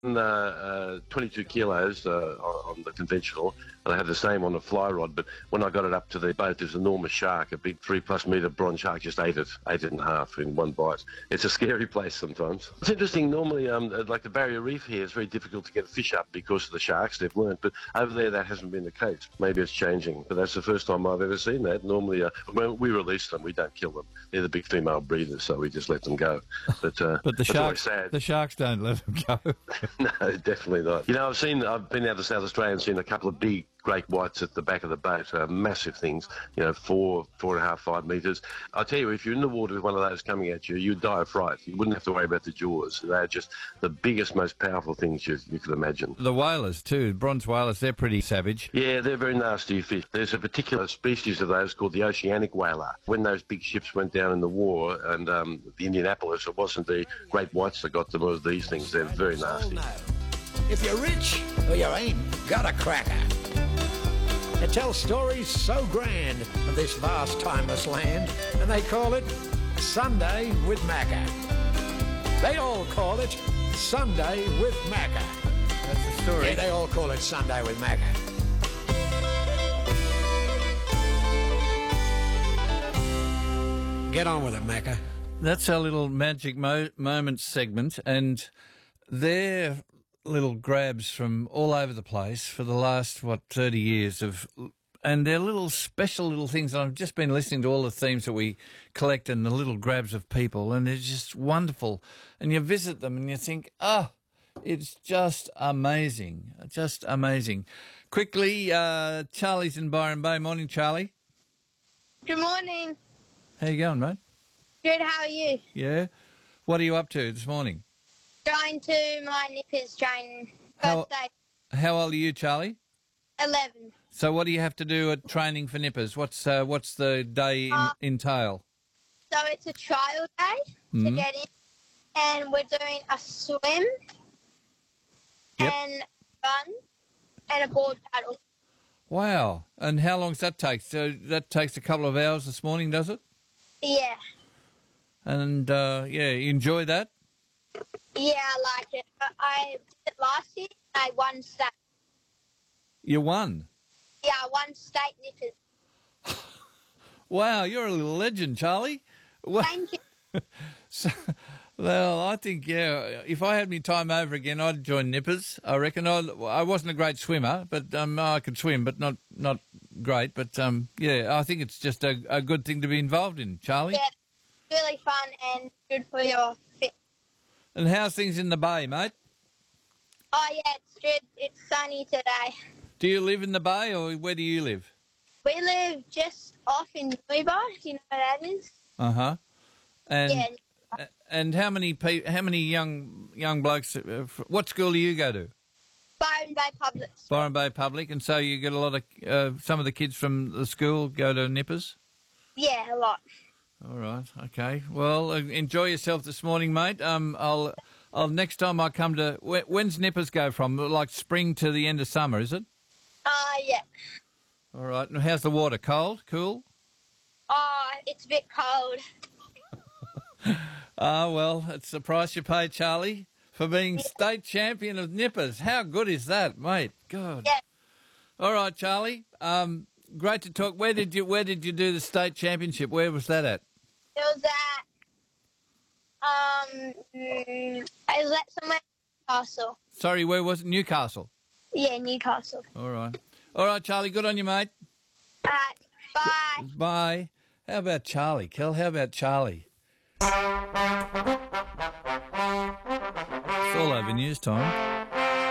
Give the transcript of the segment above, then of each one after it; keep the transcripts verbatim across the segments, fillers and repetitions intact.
uh, uh, twenty-two kilos uh, on, on the conventional, and I had the same on the fly rod. But when I got it up to the boat, there's an enormous shark, a big three-plus metre bronze shark, just ate it, ate it in half in one bite. It's a scary place sometimes. It's interesting. Normally, um, like the Barrier Reef here, it's very difficult to get fish up because of the sharks. They've learnt, but over there that hasn't been the case. Maybe it's changing, but that's the first time I've ever seen that. Normally, uh, when we release them, we don't kill them. They're the big female breeders, so we just let them go. But uh, but the that's sharks, sad. the sharks don't let them go. No, definitely not. You know, I've seen, I've been out to South Australia and seen a couple of big great whites at the back of the boat, uh, massive things, you know, four, four and a half, five metres. I'll tell you, if you're in the water with one of those coming at you, you'd die of fright. You wouldn't have to worry about the jaws. They're just the biggest, most powerful things you, you could imagine. The whalers too, bronze whalers, they're pretty savage. Yeah, they're very nasty fish. There's a particular species of those called the oceanic whaler. When those big ships went down in the war and um, the Indianapolis, it wasn't the great whites that got them, it was these things. They're very nasty. If you're rich or you ain't got a cracker. It tells stories so grand of this vast, timeless land, and they call it Sunday with Macca. They all call it Sunday with Macca. That's the story. Yeah, they all call it Sunday with Macca. Get on with it, Macca. That's our little magic mo- moments segment, and they're little grabs from all over the place for the last, what, thirty years of, and they're little special little things. And I've just been listening to all the themes that we collect and the little grabs of people, and they're just wonderful. And you visit them and you think, oh, it's just amazing, just amazing. Quickly, uh, Charlie's in Byron Bay. Morning, Charlie. Good morning. How you going, mate? Good, how are you? Yeah. What are you up to this morning? Going to my nippers training. How- First day, How old are you, Charlie? eleven. So what do you have to do at training for nippers? What's uh, what's the day in, Uh, entail? So it's a trial day Mhm. to get in, and we're doing a swim Yep. and run and a board paddle. Wow. And how long does that take? So that takes a couple of hours this morning, does it? Yeah. And, uh, yeah, you enjoy that? Yeah, I like it. But I did it last year and I won state. You won? Yeah, I won state nippers. Wow, you're a little legend, Charlie. Well, Thank you. so, well, I think, yeah, if I had me time over again, I'd join nippers. I reckon I, I wasn't a great swimmer, but um, I could swim, but not, not great. But, um, yeah, I think it's just a, a good thing to be involved in, Charlie. Yeah, really fun and good for your fit. And how's things in the bay, mate? Oh, yeah, it's good. It's sunny today. Do you live in the bay or where do you live? We live just off in Nuba, if you know where that is. Uh-huh. And Yeah, and how many pe- how many young young blokes, uh, f- what school do you go to? Byron Bay Public. Byron Bay Public, and so you get a lot of, uh, some of the kids from the school go to Nippers? Yeah, a lot. All right, okay. Well, uh, enjoy yourself this morning, mate. Um, I'll, I'll next time I come to, wh- when's Nippers go from? Like spring to the end of summer, is it? Uh, yeah. All right, and how's the water? Cold? Cool? Oh, it's a bit cold. Ah, well, it's the price you pay, Charlie, for being state champion of Nippers. How good is that, mate? God. Yeah. All right, Charlie. Um, great to talk. Where did you Where did you do the state championship? Where was that at? It was at, um, mm, it was at somewhere in Newcastle. Sorry, where was it? Newcastle. Yeah, Newcastle. All right. All right, Charlie. Good on you, mate. All right, bye. Bye. How about Charlie, Kel? How about Charlie? It's all over news time.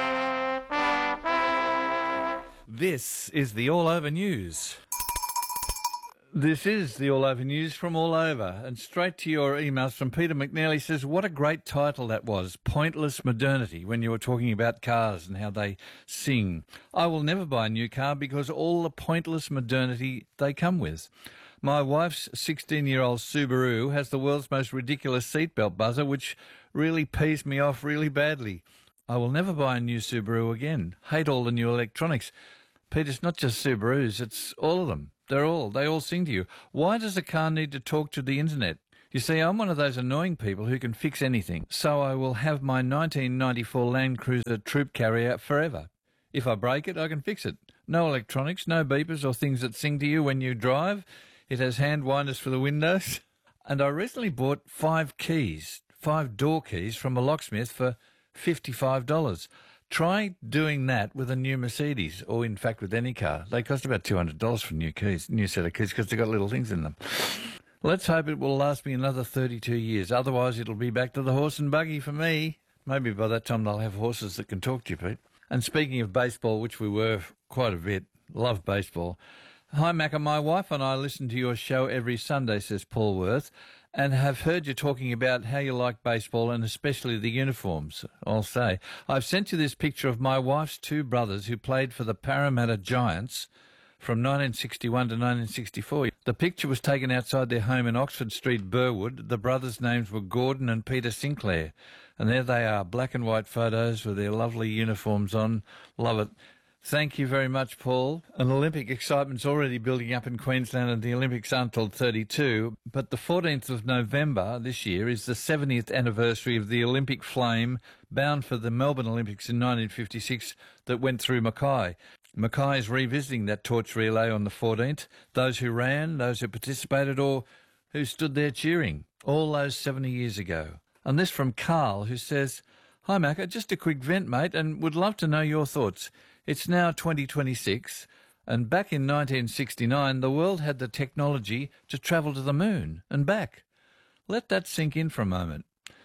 This is the All Over News. This is the All Over News from all over. And straight to your emails from Peter McNeely says, what a great title that was, Pointless Modernity, when you were talking about cars and how they sing. I will never buy a new car because all the pointless modernity they come with. My wife's sixteen-year-old Subaru has the world's most ridiculous seatbelt buzzer, which really pees me off really badly. I will never buy a new Subaru again. Hate all the new electronics. Pete, it's not just Subarus, it's all of them. They're all, they all sing to you. Why does a car need to talk to the internet? You see, I'm one of those annoying people who can fix anything, so I will have my nineteen ninety-four Land Cruiser troop carrier forever. If I break it, I can fix it. No electronics, no beepers or things that sing to you when you drive. It has hand winders for the windows. And I recently bought five keys, five door keys from a locksmith for fifty-five dollars. Try doing that with a new Mercedes, or in fact with any car. They cost about two hundred dollars for new keys, new set of keys, because they've got little things in them. Let's hope it will last me another thirty-two years. Otherwise, it'll be back to the horse and buggy for me. Maybe by that time they'll have horses that can talk to you, Pete. And speaking of baseball, which we were quite a bit, love baseball. Hi, Macca. My wife and I listen to your show every Sunday, says Paul Worth, and have heard you talking about how you like baseball and especially the uniforms, I'll say. I've sent you this picture of my wife's two brothers who played for the Parramatta Giants from nineteen sixty-one to nineteen sixty-four. The picture was taken outside their home in Oxford Street, Burwood. The brothers' names were Gordon and Peter Sinclair. And there they are, black and white photos with their lovely uniforms on. Love it. Thank you very much, Paul. An Olympic excitement's already building up in Queensland, and the Olympics aren't till thirty-two. But the fourteenth of November this year is the seventieth anniversary of the Olympic flame bound for the Melbourne Olympics in nineteen fifty-six that went through Mackay. Mackay is revisiting that torch relay on the fourteenth. Those who ran, those who participated, or who stood there cheering, all those seventy years ago. And this from Carl, who says, "Hi, Macca, just a quick vent, mate, and would love to know your thoughts. It's now twenty twenty-six, and back in nineteen sixty-nine, the world had the technology to travel to the moon and back. Let that sink in for a moment.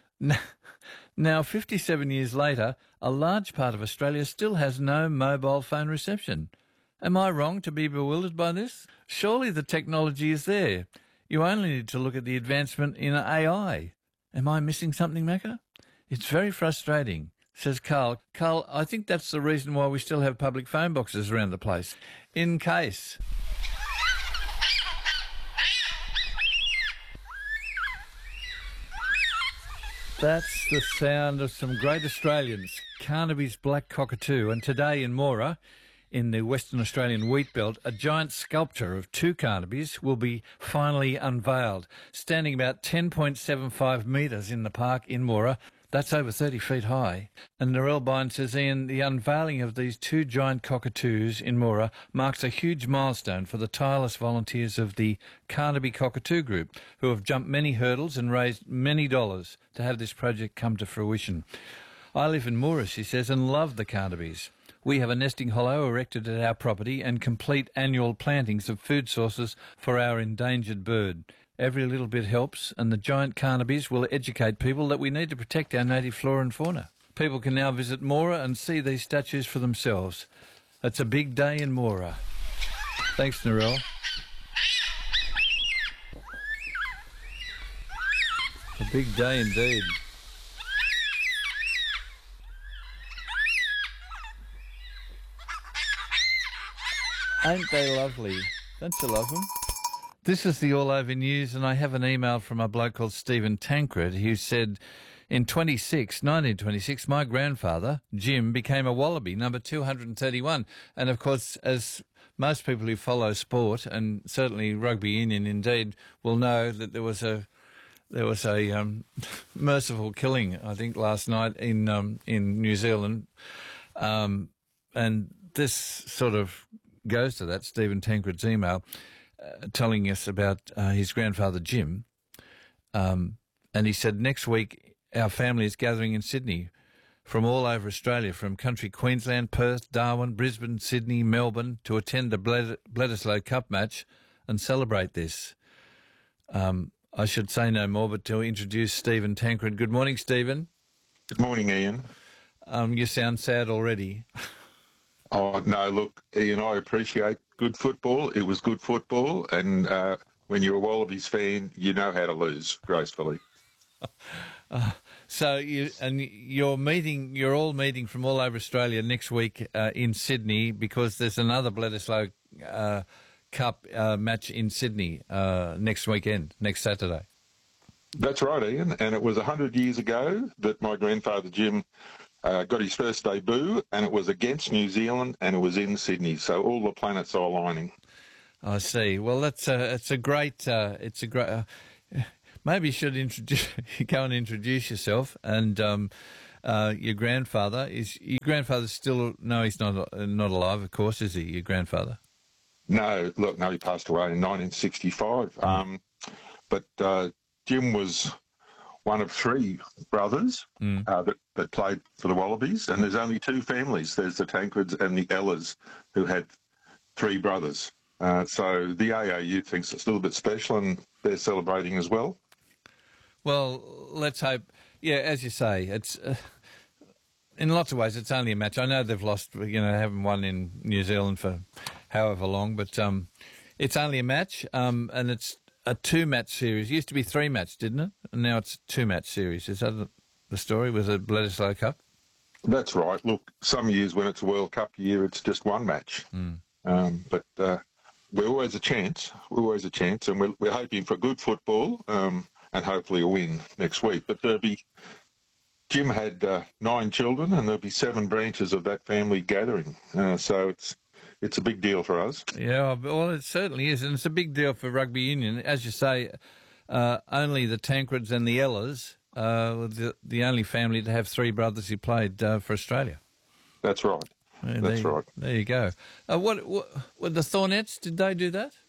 Now, fifty-seven years later, a large part of Australia still has no mobile phone reception. Am I wrong to be bewildered by this? Surely the technology is there. You only need to look at the advancement in A I. Am I missing something, Macca? It's very frustrating," says Carl. Carl, I think that's the reason why we still have public phone boxes around the place. In case. That's the sound of some great Australians, Carnaby's Black Cockatoo. And today in Moora, in the Western Australian wheat belt, a giant sculpture of two Carnabys will be finally unveiled, standing about ten point seven five metres in the park in Moora. That's over thirty feet high. And Narelle Byrne says, Ian, the unveiling of these two giant cockatoos in Moora marks a huge milestone for the tireless volunteers of the Carnaby Cockatoo Group, who have jumped many hurdles and raised many dollars to have this project come to fruition. I live in Moora, she says, and love the Carnabys. We have a nesting hollow erected at our property and complete annual plantings of food sources for our endangered bird. Every little bit helps, and the giant Carnabys will educate people that we need to protect our native flora and fauna. People can now visit Moora and see these statues for themselves. It's a big day in Moora. Thanks, Narelle. A big day indeed. Ain't they lovely? Don't you love them? This is the All Over News, and I have an email from a bloke called Stephen Tancred who said, in twenty-six, nineteen twenty-six, my grandfather, Jim, became a wallaby, number two hundred thirty-one. And, of course, as most people who follow sport, and certainly rugby union indeed, will know that there was a there was a um, merciful killing, I think, last night in, um, in New Zealand. Um, and this sort of goes to that, Stephen Tancred's email, uh, telling us about uh, his grandfather Jim. Um, and he said, next week our family is gathering in Sydney from all over Australia, from country Queensland, Perth, Darwin, Brisbane, Sydney, Melbourne, to attend the Bled- Bledisloe Cup match and celebrate this. Um, I should say no more, but to introduce Stephen Tancred. Good morning, Stephen. Good morning, Ian. Um, you sound sad already. Oh, no, look, Ian, I appreciate good football. It was good football, and uh, when you're a Wallabies fan, you know how to lose gracefully. uh, so you and you're meeting, you're all meeting from all over Australia next week uh, in Sydney, because there's another Bledisloe uh, Cup uh, match in Sydney uh, next weekend, next Saturday. That's right, Ian, and it was one hundred years ago that my grandfather Jim Uh, got his first debut, and it was against New Zealand, and it was in Sydney. So all the planets are aligning. I see. Well, that's a, it's a great, uh, it's a great. Uh, maybe you should introduce, go and introduce yourself. And um, uh, your grandfather is your grandfather's still no, he's not not alive, of course, is he? Your grandfather? No, look, no, he passed away in nineteen sixty-five. Mm. Um, but uh, Jim was one of three brothers Mm. uh, that, that played for the Wallabies, and there's only two families. There's the Tancreds and the Ellers, who had three brothers. Uh, so the A A U thinks it's a little bit special, and they're celebrating as well. Well, let's hope. Yeah, as you say, it's uh, in lots of ways it's only a match. I know they've lost, you know, they haven't won in New Zealand for however long, but um, it's only a match, um, and it's a two-match series. It used to be three-match, didn't it? And now it's a two-match series. Is that the, the story with the Bledisloe Cup? That's right. Look, some years when it's a World Cup year, it's just one match. Mm. Um, but uh, we're always a chance. We're always a chance, and we're, we're hoping for good football um, and hopefully a win next week. But there'll be Jim had uh, nine children, and there'll be seven branches of that family gathering. Uh, so it's it's a big deal for us. Yeah, well, it certainly is, and it's a big deal for rugby union. As you say, uh, only the Tancreds and the Ellers uh, were the, the only family to have three brothers who played uh, for Australia. That's right. Yeah, That's there, right. There you go. Uh, what, what were the Thornettes? Did they do that?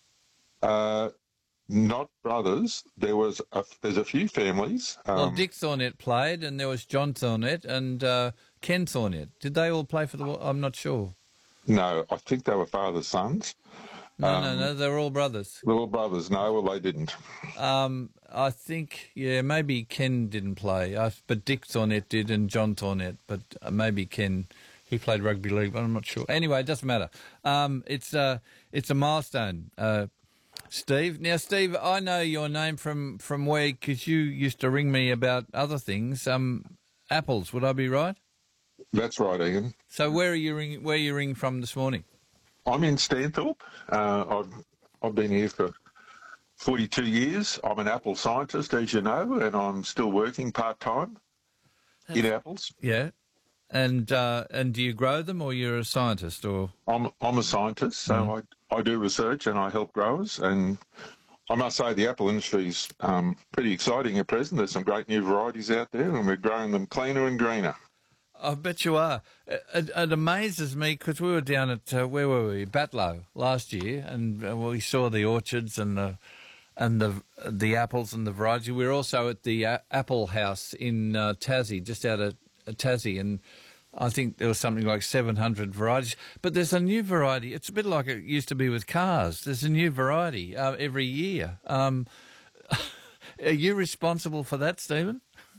Uh, not brothers. There was a, there's a few families. Um, Well, Dick Thornett played, and there was John Thornett and uh, Ken Thornett. Did they all play for the? I'm not sure. No, I think they were father sons. No, Um, no, no. They were all brothers. Little brothers. No, well, they didn't. Um, I think, yeah, maybe Ken didn't play, I, but Dick Thornett did, and John Thornett. But uh, maybe Ken, he played rugby league, but I'm not sure. Anyway, it doesn't matter. Um, it's uh, it's a milestone, uh, Steve. Now, Steve, I know your name from from where, because you used to ring me about other things. Um, apples, would I be right? That's right, Ian. So where are you ring? Where are you ringing from this morning? I'm in Stanthorpe. Uh, I've I've been here for forty-two years. I'm an apple scientist, as you know, and I'm still working part time in apples. Yeah, and uh, and do you grow them, or you're a scientist, or? I'm I'm a scientist, so Mm. I I do research and I help growers. And I must say the apple industry's um, pretty exciting at present. There's some great new varieties out there, and we're growing them cleaner and greener. I bet you are. It, it, it amazes me because we were down at uh, where were we? Batlow last year, and uh, we saw the orchards and the and the the apples and the variety. We were also at the uh, Apple House in uh, Tassie, just out of uh, Tassie, and I think there was something like seven hundred varieties. But there's a new variety. It's a bit like it used to be with cars. There's a new variety uh, every year. Um, are you responsible for that, Stephen?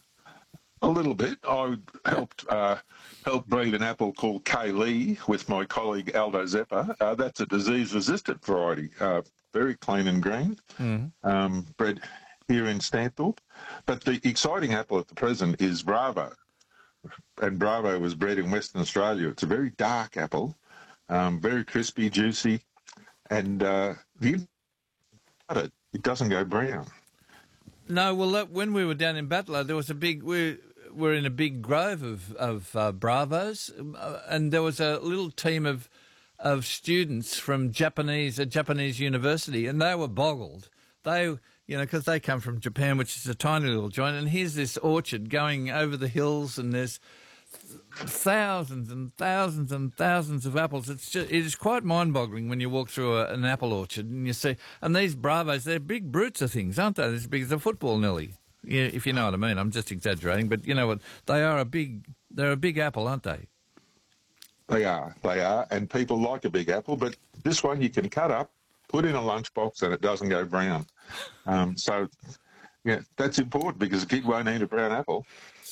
A little bit. I helped uh, helped breed an apple called K. Lee with my colleague Aldo Zeppa. Uh, that's a disease-resistant variety, uh, very clean and green, Mm. um, bred here in Stanthorpe. But the exciting apple at the present is Bravo, and Bravo was bred in Western Australia. It's a very dark apple, um, very crispy, juicy, and uh, the it, it doesn't go brown. No, well, that, when we were down in Batlow, there was a big. We were in a big grove of of uh, Bravos, uh, and there was a little team of of students from Japanese a Japanese university, and they were boggled. They, you know, because they come from Japan, which is a tiny little joint, and here's this orchard going over the hills, and there's thousands and thousands and thousands of apples. It's just, it is quite mind-boggling when you walk through a, an apple orchard and you see, and these Bravos, they're big brutes of things, aren't they? They're as big as a football, nearly. Yeah, if you know what I mean. I'm just exaggerating, but you know what? They are a big, they're a big apple, aren't they? They are, they are, and people like a big apple, but this one you can cut up, put in a lunchbox, and it doesn't go brown. Um, so, yeah, that's important because a kid won't eat a brown apple.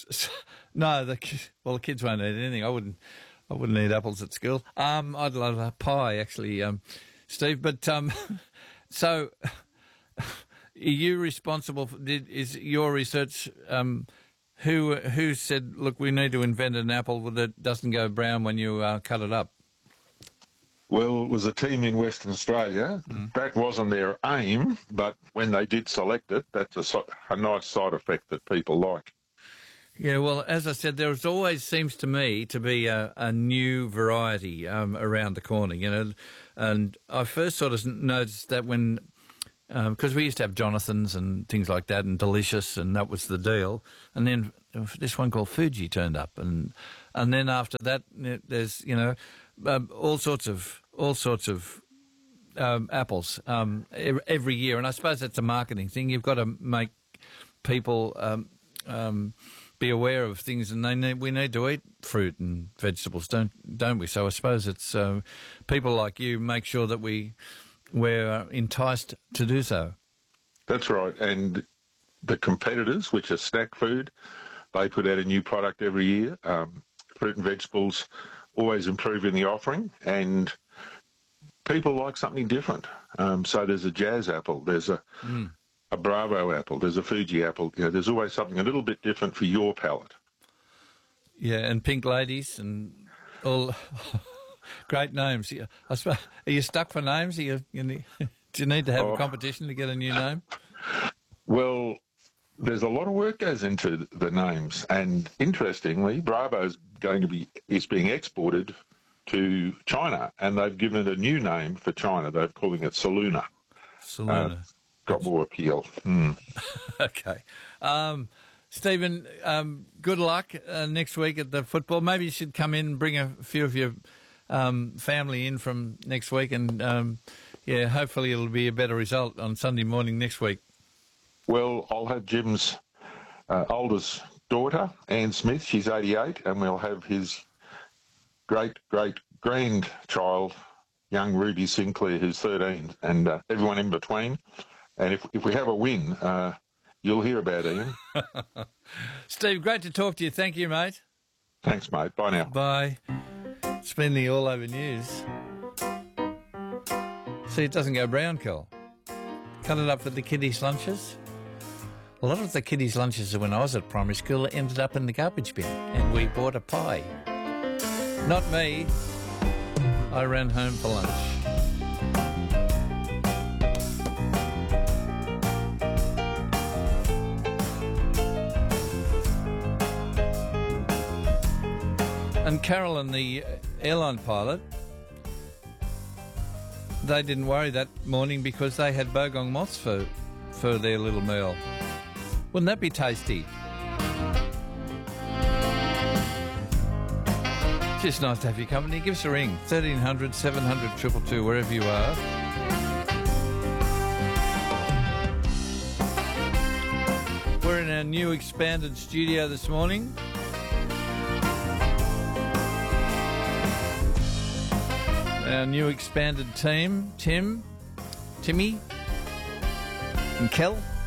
No, the ki- well, the kids won't eat anything. I wouldn't. I wouldn't eat apples at school. Um, I'd love a pie, actually, um, Steve. But um, so, are you responsible? For, did, is your research? Um, who who said, look, we need to invent an apple that doesn't go brown when you uh, cut it up? Well, it was a team in Western Australia. Mm. That wasn't their aim, but when they did select it, that's a, so- a nice side effect that people like. Yeah, well, as I said, there always seems to me to be a, a new variety um, around the corner, you know. And I first sort of noticed that when because um, we used to have Jonathan's and things like that, and Delicious, and that was the deal. And then this one called Fuji turned up, and and then after that, there's you know um, all sorts of all sorts of um, apples um, every year. And I suppose that's a marketing thing. You've got to make people um, um, be aware of things, and they need, we need to eat fruit and vegetables, don't don't we? So I suppose it's uh, people like you make sure that we. We're enticed to do so. That's right. And the competitors, which are Snack Food, they put out a new product every year. Um, fruit and vegetables always improving the offering, and people like something different. Um, so there's a Jazz apple, there's a mm. a Bravo apple, there's a Fuji apple. You know, there's always something a little bit different for your palate. Yeah, and Pink Ladies and all... Great names. I suppose, are you stuck for names? Are you, you need, do you need to have oh. a competition to get a new name? Well, there's a lot of work goes into the names, and interestingly, Bravo is going to be is being exported to China, and they've given it a new name for China. They're calling it Saluna. Saluna. Uh, got more appeal. Mm. Okay. Um, Stephen, um, good luck uh, next week at the football. Maybe you should come in and bring a few of your um, family in from next week, and um, yeah, hopefully it'll be a better result on Sunday morning next week. Well, I'll have Jim's uh, oldest daughter, Anne Smith. She's eighty-eight, and we'll have his great great grandchild, young Ruby Sinclair, who's thirteen, and uh, everyone in between. And if if we have a win, uh, you'll hear about it, Ian. Steve, great to talk to you. Thank you, mate. Thanks, mate. Bye now. Bye. It's been the All Over News. See, it doesn't go brown, Col. Cut it up for the kiddies' lunches. A lot of the kiddies' lunches when I was at primary school ended up in the garbage bin, and we bought a pie. Not me. I ran home for lunch. And Carolyn, the airline pilot, they didn't worry that morning because they had bogong moths for, for their little meal. Wouldn't that be tasty? Just nice to have your company. Give us a ring, thirteen hundred, seven hundred, two two two, wherever you are. We're in our new expanded studio this morning. Our new expanded team, Tim, Timmy, and Kel.